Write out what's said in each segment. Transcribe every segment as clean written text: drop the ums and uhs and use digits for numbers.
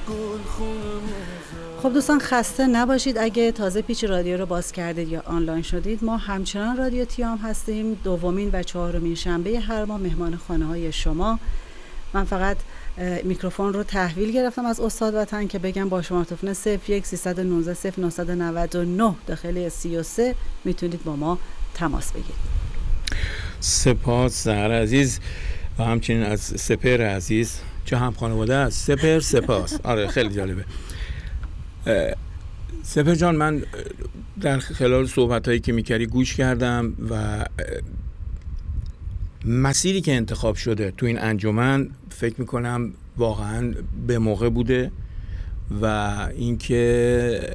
خب دوستان خسته نباشید اگه تازه پیچ رادیو رو باز کردید یا آنلاین شدید. ما همچنان رادیو تیام هستیم، دومین و چهارمین شنبه هر ماه مهمان خانه‌های شما. من فقط میکروفون رو تحویل گرفتم از استاد وطن که بگم با شما تلفن 01 319 0999 داخل 33 میتونید با ما تماس بگیرید. سپاس سحر عزیز و همچنین از سپر عزیز چه هم خانواده است. سپر سپاس. آره خیلی جالبه. سپر جان، من در خلال صحبتایی که میکردی گوش کردم و مسیری که انتخاب شده تو این انجمن فکر میکنم واقعا به موقع بوده و اینکه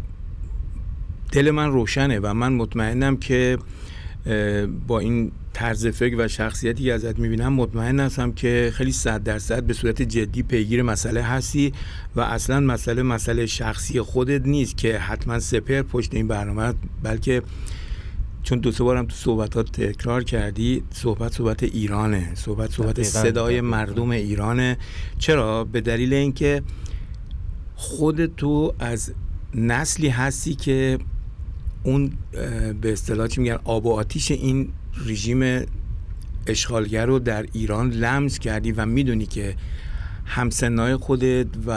دل من روشنه و من مطمئنم که با این طرز فکر و شخصیتی که ازت میبینم مطمئن هستم که خیلی 100% به صورت جدی پیگیر مسئله هستی و اصلا مسئله شخصی خودت نیست که حتما سپر پشت این برنامه، بلکه چون 2-3 بارم تو صحبتات تکرار کردی صحبت ایرانه، صحبت صدای مردم ایرانه. چرا؟ به دلیل اینکه خودت تو از نسلی هستی که اون به اصطلاح چی میگن آب و آتیش این رژیم اشغالگر رو در ایران لمس کردی و میدونی که همسنای خودت و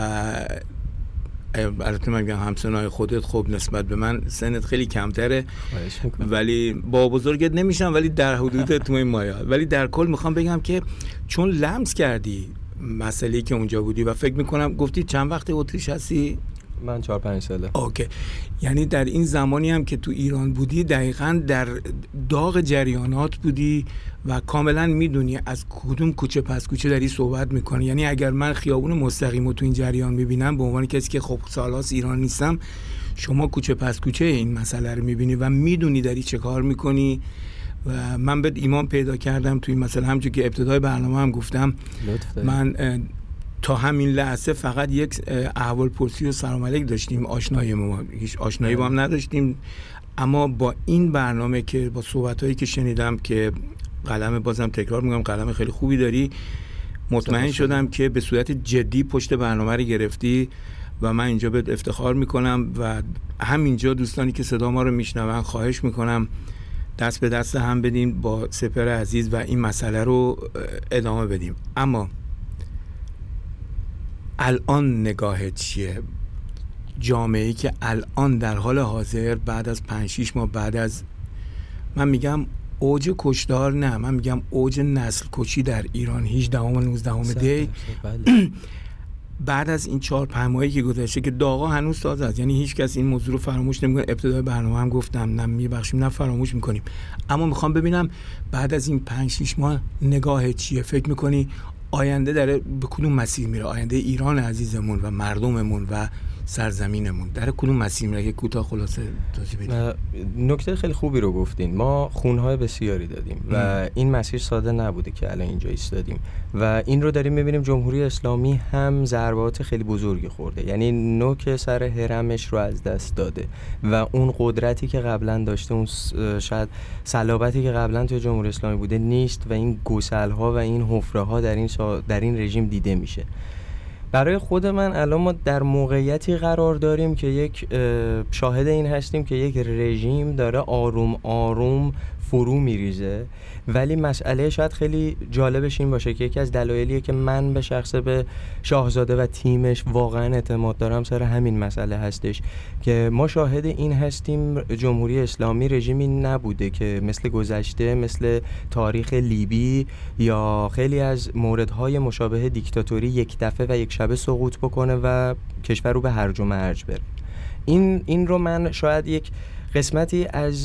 البته من میگم همسنای خودت، خب نسبت به من سنت خیلی کمتره ولی با بزرگت نمیشم، ولی در حدود تو این مایه، ولی در کل میخوام بگم که چون لمس کردی مسئله‌ای که اونجا بودی و فکر میکنم گفتی چند وقت اتریش هستی؟ من 4-5 ساله. اوکی. یعنی در این زمانی هم که تو ایران بودی دقیقاً در داغ جریانات بودی و کاملا میدونی از کدوم کوچه پس کوچه داری صحبت میکنی. یعنی اگر من خیابون مستقیم رو تو این جریان میبینم به عنوان کسی که خب سالهاست ایران نیستم، شما کوچه پس کوچه این مسئله رو میبینی و میدونی داری چه کار میکنی و من بهت ایمان پیدا کردم تو این مسئله. همونجوری که ابتدای برنامه هم گفتم من تا همین لحظه فقط یک احوال پرسی و سلام علیک داشتیم، آشنایی ما هیچ آشنایی با هم نداشتیم، اما با این برنامه که با صحبتایی که شنیدم که قلم، بازم تکرار میگم قلم خیلی خوبی داری، مطمئن شدم که به صورت جدی پشت برنامه رو گرفتی و من اینجا بهت افتخار میکنم و همینجا دوستانی که صدا ما رو میشنون خواهش میکنم دست به دست هم بدیم با سپر عزیز و این مسئله رو ادامه بدیم. اما الان نگاهت چیه؟ جامعه‌ای که الان در حال حاضر بعد از 5-6 ماه بعد از، من میگم اوج کشتار، نه من میگم اوج نسل کشی در ایران 18 و 19 دی بعد از این 4-5 ماهی که گذشته که داغا هنوز تازه است، یعنی هیچ کس این موضوع رو فراموش نمیکنه. ابتدای برنامه هم گفتم نه میبخشیم نه فراموش میکنیم، اما میخوام ببینم بعد از این 5-6 ماه نگاهت چیه؟ فکر میکنی آینده داره به کدوم مسیر میره؟ آینده ایران عزیزمون و مردممون و سرزمینمون در کدوم مسیر میره؟ که کوتاه خلاصه توضیح بدید. نکته خیلی خوبی رو گفتین. ما خونهای بسیاری دادیم و این مسیر ساده نبوده که الان اینجا ایستادیم و این رو داریم میبینیم. جمهوری اسلامی هم ضربات خیلی بزرگی خورده، یعنی نوک سر هرمش رو از دست داده و اون قدرتی که قبلا داشته، اون شاید صلابتی که قبلا توی جمهوری اسلامی بوده نیست و این گسل‌ها و این حفره‌ها در این رژیم دیده میشه. برای خود من الان ما در موقعیتی قرار داریم که یک شاهد این هستیم که یک رژیم داره آروم آروم فرو میریزه، ولی مسئله شاید خیلی جالبش این باشه که یکی از دلایلیه که من به شخص به شاهزاده و تیمش واقعا اعتماد دارم سر همین مسئله هستش که ما شاهد این هستیم جمهوری اسلامی رژیمی نبوده که مثل گذشته، مثل تاریخ لیبی یا خیلی از موردهای مشابه دیکتاتوری یک دفعه و یک شبه سقوط بکنه و کشور رو به هرج و مرج بره. این رو من شاید یک قسمتی از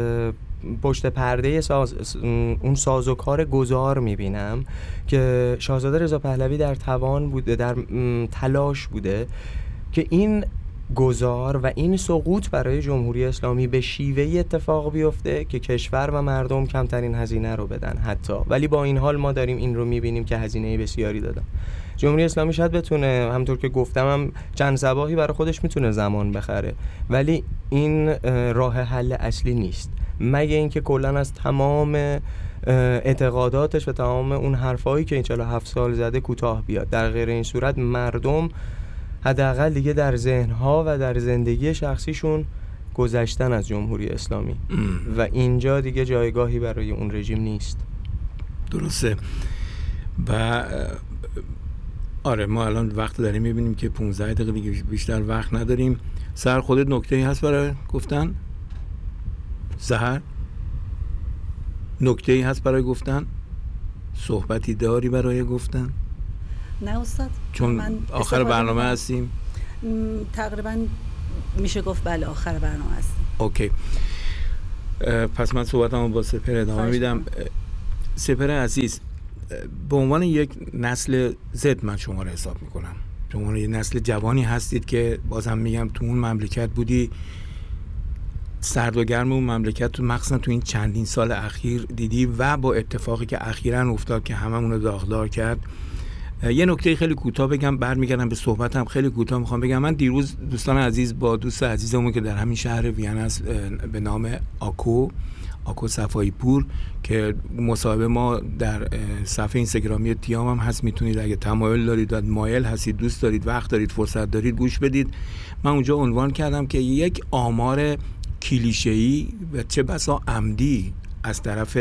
پشت پرده اون سازوکار گذار میبینم که شاهزاده رضا پهلوی در توان بوده، در تلاش بوده که این گذار و این سقوط برای جمهوری اسلامی به شیوهی اتفاق بیفته که کشور و مردم کمترین هزینه رو بدن حتی، ولی با این حال ما داریم این رو میبینیم که هزینه بسیاری دادن. جمهوری اسلامی شاید بتونه، همونطور که گفتم، هم چند صباحی برای خودش میتونه زمان بخره، ولی این راه حل اصلی نیست، مگه اینکه کلا از تمام اعتقاداتش و تمام اون حرفایی که این 47 سال زده کوتاه بیاد. در غیر این صورت مردم حداقل دیگه در ذهن‌ها و در زندگی شخصیشون گذشتن از جمهوری اسلامی و اینجا دیگه جایگاهی برای اون رژیم نیست. درسته. و آره ما الان وقت داریم، میبینیم که 15 دقیقه دیگه بیشتر وقت نداریم. سحر خودت نکته‌ای هست برای گفتن؟ سحر نکته‌ای هست برای گفتن؟ صحبتی داری برای گفتن؟ نه استاد، چون آخر برنامه هستیم. تقریبا میشه گفت بله آخر برنامه هستیم. اوکی. پس من صحبتمو با سپر ادامه میدم. سپر عزیز، به عنوان یک نسل زد من شما رو حساب میکنم. شما یک نسل جوانی هستید که بازم میگم تو اون مملکت بودی، سرد و گرم اون مملکت تو مخصوصا تو این چندین سال اخیر دیدی و با اتفاقی که اخیراً افتاد که هممون رو داغدار کرد. یه نکته خیلی کوتاه بگم، برمیگردم به صحبتم. خیلی کوتاه میخوام بگم، من دیروز دوستان عزیز با دوست عزیزمون که در همین شهر وین است به نام آکو صفایی پور که مصاحبه ما در صفحه اینستاگرامی تیام هم هست، میتونید اگه تمایل دارید و مایل هستید، دوست دارید، وقت دارید، فرصت دارید گوش بدید. من اونجا عنوان کردم که یک آمار کلیشه‌ای و چه بسا عمدی از طرف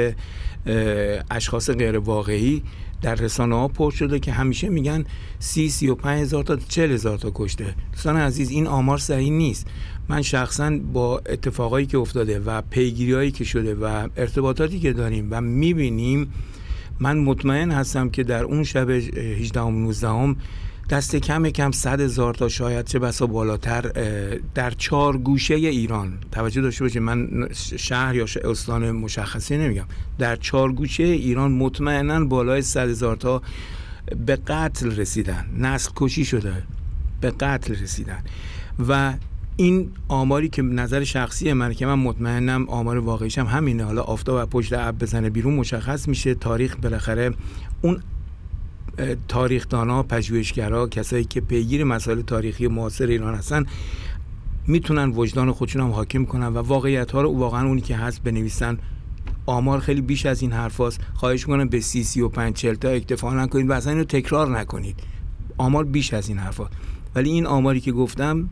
اشخاص غیر واقعی در رسانه‌ها پر شده که همیشه میگن 35 هزار تا 40 هزار تا کشته. دوستان عزیز این آمار صحیح نیست. من شخصا با اتفاقایی که افتاده و پیگیری‌هایی که شده و ارتباطاتی که داریم و میبینیم، من مطمئن هستم که در اون شب 18 و 19 دست کم 100 هزار تا شاید چه بسا بالاتر در 4 گوشه ایران، توجه داشته باشید من شهر یا استان مشخصی نمیگم، در 4 گوشه ایران مطمئناً بالای 100 هزار تا به قتل رسیدن، نسل کشی شده، به قتل رسیدن. و این آماری که نظر شخصی منه که من مطمئنم آمار واقعیش هم همینه، حالا آفتاب و پشت ابر بزنه بیرون مشخص میشه. تاریخ بالاخره اون تاریخ‌دانا، پژوهشگرا، کسایی که پیگیر مسائل تاریخی معاصر ایران هستن میتونن وجدان خودشون هم حاکم کنن و واقعیت‌ها رو واقعا اونی که هست بنویسن. آمار خیلی بیش از این حرفاست. خواهش می‌کنم به 35 40 تا اکتفا نکنید و اصلا اینو تکرار نکنید. آمار بیش از این حرفاست. ولی این آماری که گفتم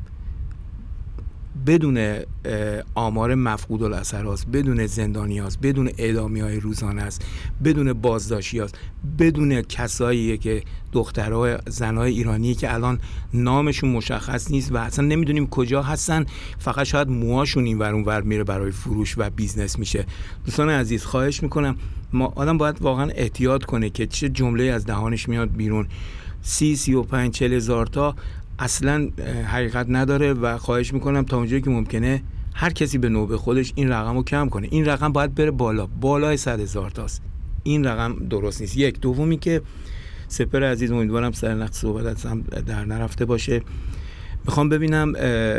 بدون آمار مفقود الاثر است، بدون زندانی است، بدون اعدامی های روزانه است، بدون بازداشتی است، بدون کسایی که دخترها زنای ایرانی که الان نامشون مشخص نیست و اصلا نمیدونیم کجا هستن، فقط شاید موهاشون این ور اون ور میره برای فروش و بیزنس میشه. دوستان عزیز خواهش میکنم، ما آدم باید واقعا احتیاط کنه که چه جمله از دهانش میاد بیرون. 35 40 هزار تا اصلا حقیقت نداره و خواهش میکنم تا اونجایی که ممکنه هر کسی به نوبه خودش این رقم رو کم کنه. این رقم باید بره بالای 100 هزار تاست. این رقم درست نیست. یک. دومی که سپر عزیز، امیدوارم سرنخ صحبت هم در نرفته باشه، میخوام ببینم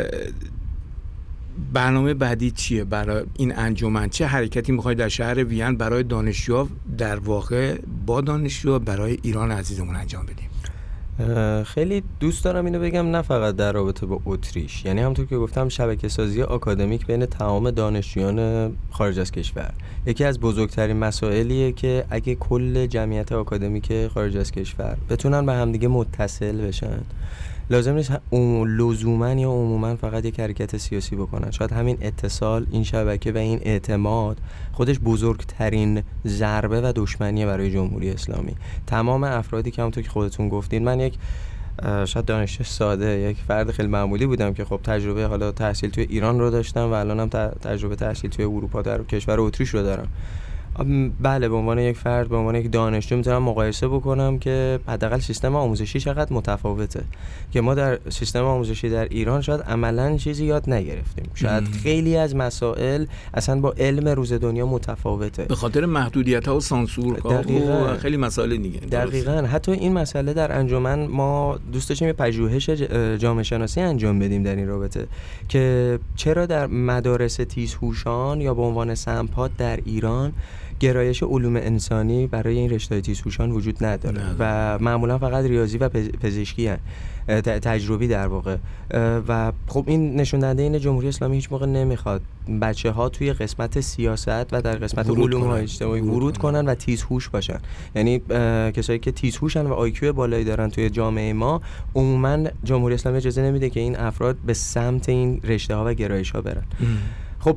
برنامه بعدی چیه برای این انجمن؟ چه حرکتی میخوای در شهر وین برای دانشجوها، در واقع با دانشجوها برای ایران عزیزمون انجام بدیم؟ خیلی دوست دارم اینو بگم، نه فقط در رابطه با اتریش، یعنی همونطور که گفتم شبکه سازی آکادمیک بین تمام دانشجویان خارج از کشور یکی از بزرگترین مسائلیه که اگه کل جمعیت آکادمیک خارج از کشور بتونن به هم دیگه متصل بشن، لازم نیست لزوما یا عموما فقط یک حرکت سیاسی بکنن. شاید همین اتصال، این شبکه و این اعتماد خودش بزرگترین ضربه و دشمنیه برای جمهوری اسلامی. تمام افرادی که همونطور که خودتون گفتین، من یک شاید دانشجو ساده، یک فرد خیلی معمولی بودم که خب تجربه حالا تحصیل توی ایران رو داشتم و الانم تجربه تحصیل توی اروپا در کشور اتریش رو دارم. بله، به عنوان یک فرد، به عنوان یک دانشجو میتونم مقایسه بکنم که حداقل سیستم آموزشی چقدر متفاوته، که ما در سیستم آموزشی در ایران شاید عملاً چیزی یاد نگرفتیم. شاید خیلی از مسائل اصلا با علم روز دنیا متفاوته به خاطر محدودیت‌ها و سانسورها و خیلی مسائل دیگه. دقیقاً. حتی این مسئله در انجمن ما دوست داشتیم یه پژوهش جامعه شناسی انجام بدیم در این رابطه که چرا در مدارس تیزهوشان یا به عنوان سمپاد در ایران گرایش علوم انسانی برای این رشته تیزهوشان وجود نداره و معمولا فقط ریاضی و پزشکی هن. تجربی در واقع. و خب این نشون دهنده این جمهوری اسلامی هیچ موقع نمیخواد بچه‌ها توی قسمت سیاست و در قسمت علوم اجتماعی ورود کنن و تیزهوش باشن. یعنی کسایی که تیزهوشن و آیکیو بالایی دارن توی جامعه ما، عموما جمهوری اسلامی اجازه نمیده که این افراد به سمت این رشته‌ها و گرایش‌ها برن. خب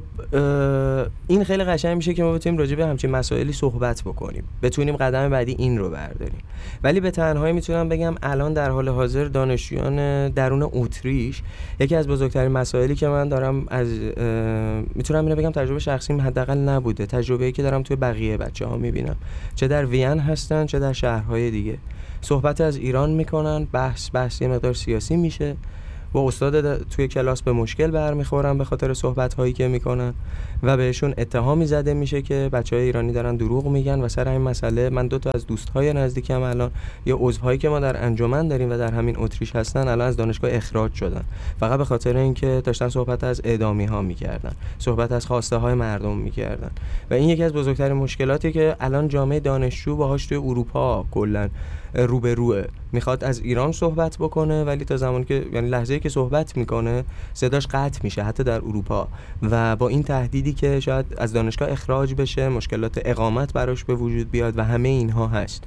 این خیلی قشنگ میشه که ما بتونیم راجع به همچین مسائلی صحبت بکنیم، بتونیم قدم بعدی این رو برداریم. ولی به تنهایی میتونم بگم الان در حال حاضر دانشجویان درون اتریش یکی از بزرگترین مسائلی که من دارم از میتونم اینو بگم تجربه شخصیم حداقل نبوده، تجربه‌ای که دارم توی بقیه بچه‌ها میبینم، چه در وین هستن چه در شهرهای دیگه، صحبت از ایران میکنن، بحث یه مقدار سیاسی میشه، با استاد توی کلاس به مشکل برمیخورن به خاطر صحبت‌هایی که میکنن و بهشون اتهامی زده میشه که بچه‌های ایرانی دارن دروغ میگن و سر همین مسئله من 2 تا از دوست‌های نزدیکم الان یا عضوهایی که ما در انجمن داریم و در همین اتریش هستن الان از دانشگاه اخراج شدن، فقط به خاطر اینکه داشتن صحبت از اعدامی‌ها میکردن، صحبت از خواسته‌های مردم میکردن. و این یکی از بزرگترین مشکلاتی که الان جامعه دانشجو باهاش توی اروپا کلاً روبروه. میخواد از ایران صحبت بکنه ولی تا زمانی که یعنی لحظه‌ای که صحبت میکنه صداش قطع میشه حتی در اروپا، و با این تهدیدی که شاید از دانشگاه اخراج بشه، مشکلات اقامت براش به وجود بیاد و همه اینها هست.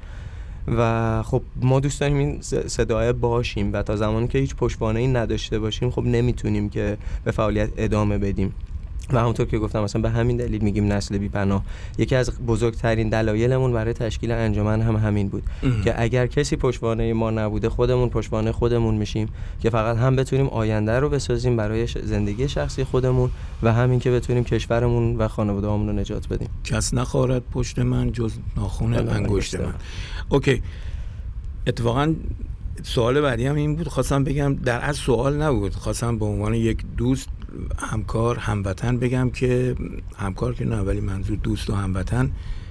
و خب ما دوست داریم این صدای باشیم و تا زمانی که هیچ پشتوانه‌ای نداشته باشیم خب نمیتونیم که به فعالیت ادامه بدیم. و همونطور که گفتم مثلا به همین دلیل میگیم نسل بی‌پناه. یکی از بزرگترین دلایلمون برای تشکیل انجمن هم همین بود که اگر کسی پشتوانه ما نبوده خودمون پشتوانه خودمون میشیم که فقط هم بتونیم آینده رو بسازیم برای زندگی شخصی خودمون و همین که بتونیم کشورمون و خانواده‌هامون رو نجات بدیم. کس نخواهد پشت من جز ناخن انگشت من. اوکی. اتفاقا سوال بعدی هم این بود، خواستم بگم در اصل سوال نبود، خواستم به عنوان یک دوست، همکار، هموطن بگم که همکار که نه ولی منظور دوست و هموطن،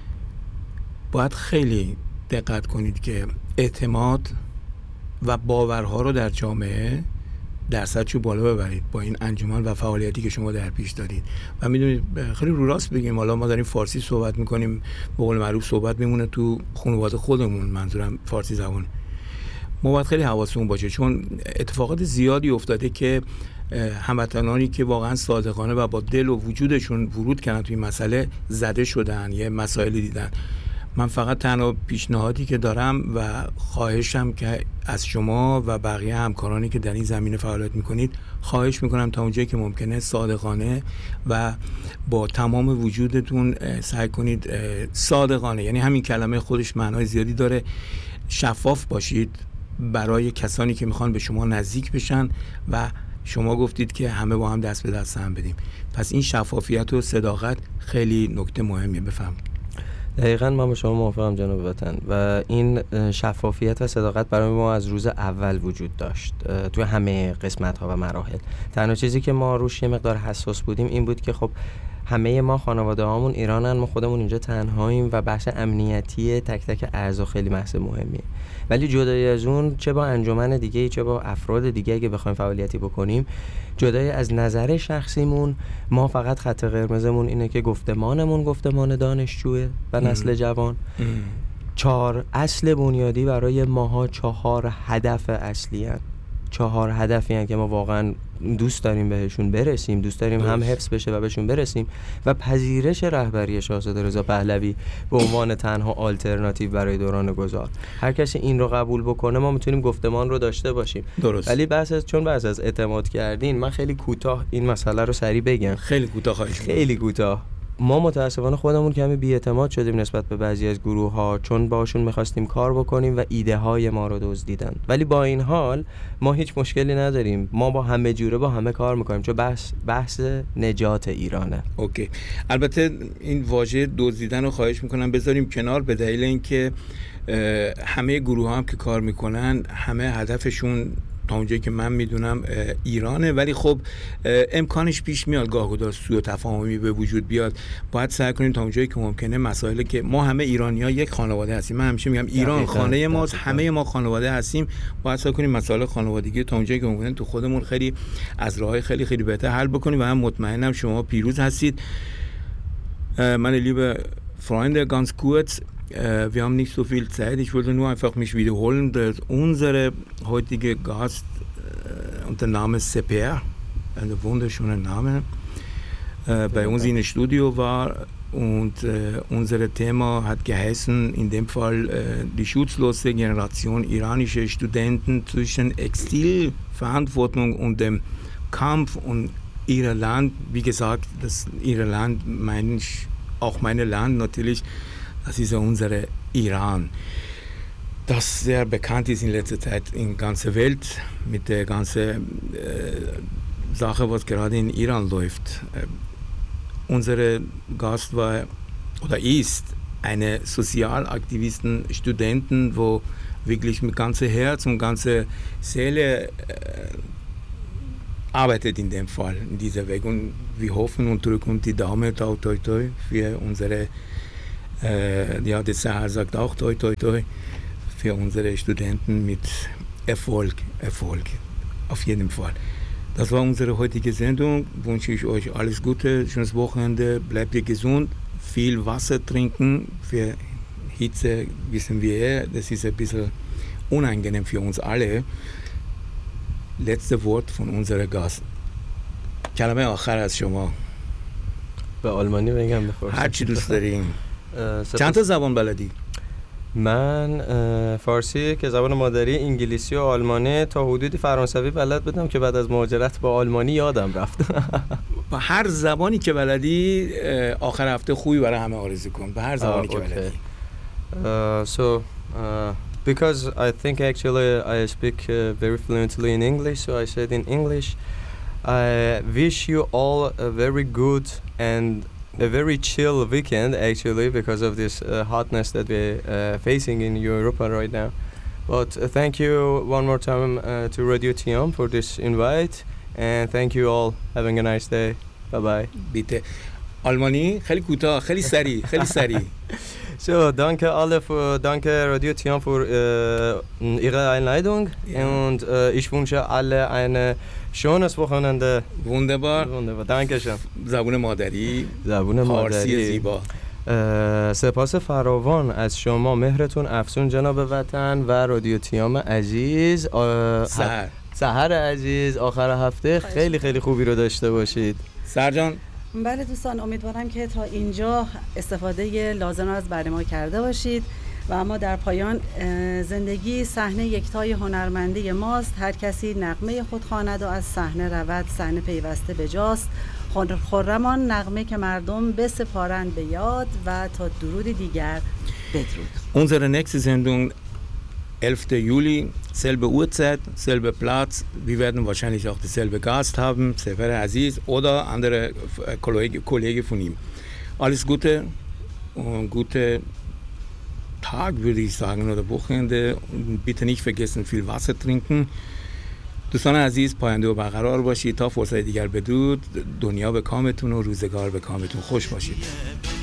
باید خیلی دقت کنید که اعتماد و باورها رو در جامعه درصدشو بالا ببرید با این انجمن و فعالیتی که شما در پیش دارید. و میدونید خیلی رو راست بگیم، حالا ما داریم فارسی صحبت میکنیم، به قول معروف صحبت میمونه تو خانواده خودمون، منظورم فارسی زبان، ما باید خیلی حواسمون باشه چون اتفاقات زیادی افتاده که هموطنانی که واقعا صادقانه و با دل و وجودشون ورود کردن توی مسئله زده شدن، یه مسائلی دیدن. من فقط تنها پیشنهادی که دارم و خواهشم که از شما و بقیه همکارانی که در این زمینه فعالیت میکنید، خواهش میکنم تا اونجایی که ممکنه صادقانه و با تمام وجودتون سعی کنید صادقانه، یعنی همین کلمه خودش معنای زیادی داره، شفاف باشید برای کسانی که میخوان به شما نزدیک بشن و شما گفتید که همه با هم دست به دست هم بدیم، پس این شفافیت و صداقت خیلی نکته مهمیه. بفهمید. دقیقاً من با شما موافقم جناب وطن و این شفافیت و صداقت برای ما از روز اول وجود داشت توی همه قسمت‌ها و مراحل. تنها چیزی که ما روش یه مقدار حساس بودیم این بود که خب همه ما خانواده هامون ایرانن، ما خودمون اینجا تنهاییم و بحث امنیتی تک تک اعضا خیلی بحث مهمیه. ولی جدای از اون چه با انجمن دیگه چه با افراد دیگه اگه بخوایم فعالیتی بکنیم، جدای از نظر شخصیمون، ما فقط خط قرمزمون اینه که گفتمان دانشجوه و نسل جوان. 4 اصل بنیادی برای ماها 4 هدف اصلی هن. 4 هدفی هن که ما واقعا دوست داریم بهشون برسیم، دوست داریم هم حفظ بشه و بهشون برسیم و پذیرش رهبری شاهزاده رضا پهلوی به عنوان تنها آلترناتیو برای دوران گذار. هر کسی این رو قبول بکنه ما میتونیم گفتمان رو داشته باشیم. درست. ولی بحث از اعتماد کردین، من خیلی کوتاه این مسئله رو سریع بگم. خیلی کوتاه خواهش می‌کنم. خیلی کوتاه. ما متاسفانه خودمون کمی بی‌اعتماد شدیم نسبت به بعضی از گروه‌ها چون باشون می‌خواستیم کار بکنیم و ایده‌های ما رو دزدیدن. ولی با این حال ما هیچ مشکلی نداریم، ما با همه جوره با همه کار می‌کنیم چون بحث نجات ایرانه. اوکی. البته این واژه دزدیدن رو خواهش می‌کنم بذاریم کنار به دلیل اینکه همه گروه‌ها هم که کار می‌کنن همه هدفشون تا اونجایی که من میدونم ایرانه، ولی خب امکانش پیش میاد گاهگدار سوء تفاهمی به وجود بیاد. باید سعی کنیم تا اونجایی که ممکنه مسائلی که ما همه ایرانی‌ها یک خانواده هستیم، من همیشه میگم ایران خانه ماست، همه ما خانواده هستیم، باید سعی کنیم مسائل خانوادگی تا اونجایی که ممکنه تو خودمون خیلی از راههای خیلی خیلی بهتر حل بکنیم و من مطمئنم شما پیروز هستید. من علی به Freunde, ganz kurz, wir haben nicht so viel Zeit, ich wollte nur einfach mich wiederholen, dass unsere heutige Gast unter Namen Seper, ein wunderschöner Name, bei uns in dem Studio war und unser Thema hat geheißen, in dem Fall die schutzlose Generation iranischer Studenten zwischen Exilverantwortung und dem Kampf um ihr Land. Wie gesagt, das ihr Land meine ich auch mein Land natürlich, das ist ja unser Iran, das sehr bekannt ist in letzter Zeit in der ganzen Welt mit der ganzen Sache, was gerade in Iran läuft. Unser Gast war oder ist eine Sozialaktivisten, Studentin, wo wirklich mit ganzem Herz und ganzer Seele arbeitet in dem Fall, in dieser Weg. Und wir hoffen und drücken die Daumen, toi toi toi, für unsere, ja, der Sahar sagt auch toi toi toi, für unsere Studenten mit Erfolg, auf jeden Fall. Das war unsere heutige Sendung. Wünsche ich euch alles Gute, schönes Wochenende, bleibt ihr gesund, viel Wasser trinken. Für Hitze wissen wir, das ist ein bisschen unangenehm für uns alle. Letzte Wort von unserem Gast. کلمه آخر از شما. به آلمانی بگم بفرستم. هر چی دوست دارین. چند تا زبان بلدی؟ من فارسی که زبان مادری، انگلیسی و آلمانی، تا حدودی فرانسوی بلد بودم که بعد از مهاجرت به آلمانی یادم رفت. با هر زبانی که بلدی آخر هفته خوبی برای همه آرزو کن. به هر زبانی که بلدی. Because I think actually I speak very fluently in English, so I said in English, I wish you all a very good and a very chill weekend actually, because of this hotness that we're facing in Europe right now. But thank you one more time to Radio Tiam for this invite, and thank you all. Having a nice day. Bye bye. Bitte. Almani, خیلی کوتاه, خیلی سریع. So, danke Radio Tiam für Ihre Einladung, und ich wünsche alle ein schönes Wochenende. Wunderbar. Danke schön. زبون مادری. فارسی زیبا. سپاس فراوان از شما، مهرتون افزون جناب وطن و رادیو تیام عزیز. سحر عزیز، آخر هفته خیلی خیلی خوبی رو داشته باشید. سرجان. بله دوستان، امیدوارم که تا اینجا استفاده لازم از برنامه کرده باشید و اما در پایان زندگی صحنه یکتای هنرمندی ماست. هر کسی نغمه خود خواند و از صحنه رود، صحنه پیوسته به جاست. خرمان نغمه که مردم بسپارند به یاد و تا درودی دیگر بدرود. Unsere nächste Sendung 11. Juli, selbe Uhrzeit, selber Platz. Wir werden wahrscheinlich auch dasselbe Gast haben, Sefer Aziz oder andere Kollege von ihm. Alles Gute und gute Tag, würde ich sagen, oder Wochenende. Und bitte nicht vergessen, viel Wasser trinken. دوستان عزیز، پاینده و برقرار باشید تا فرصت دیگر بدرود. دنیا به کامتون و روزگار به کامتون. خوش باشید.